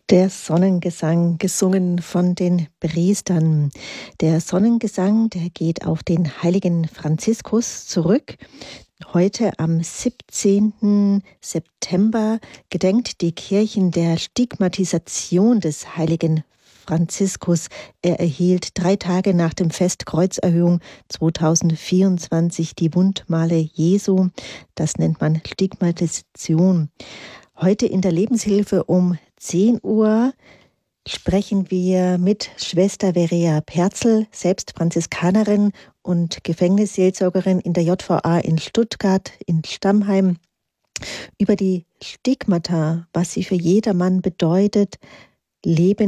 Der Sonnengesang, gesungen von den Priestern. Der Sonnengesang, der geht auf den heiligen Franziskus zurück. Heute am 17. September gedenkt die Kirchen der Stigmatisation des heiligen Franziskus. Er erhielt 3 Tage nach dem Fest Kreuzerhöhung 2024 die Wundmale Jesu. Das nennt man Stigmatisation. Heute in der Lebenshilfe um 10 Uhr sprechen wir mit Schwester Verea Perzel, selbst Franziskanerin und Gefängnisseelsorgerin in der JVA in Stuttgart, in Stammheim, über die Stigmata, was sie für jedermann bedeutet, Leben